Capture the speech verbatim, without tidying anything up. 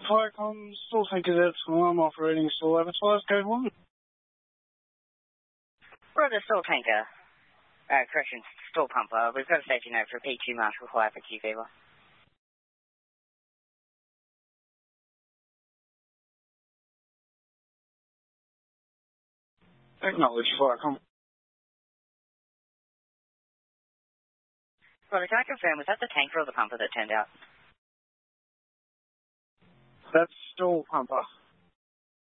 Firecom, Store Tankers at Tom, operating Store Abattoirs, code one. Brother Store Tanker, uh, correction, Store Pumper, we've got a safety note for P two marsh required for Q fever. Acknowledge, Firecom. Brother, can I confirm, was that the tanker or the pumper that turned out? That's Store Pumper.